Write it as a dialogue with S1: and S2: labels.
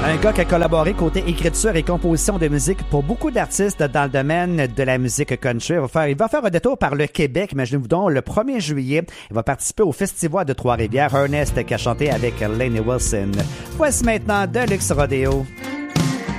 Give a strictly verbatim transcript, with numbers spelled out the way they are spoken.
S1: Un gars qui a collaboré côté écriture et composition de musique pour beaucoup d'artistes dans le domaine de la musique country. Il va faire, il va faire un détour par le Québec. Imaginez-vous donc, le premier juillet, il va participer au Festival de Trois-Rivières. Ernest qui a chanté avec Lainey Wilson. Voici maintenant Deluxe Rodeo.